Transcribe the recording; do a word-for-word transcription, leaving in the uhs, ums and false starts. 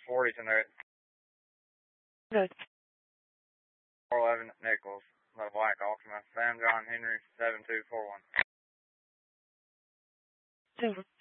forty to note. Good. four eleven Nichols, the Black Ultima, Sam John Henry, seven two four one. Super.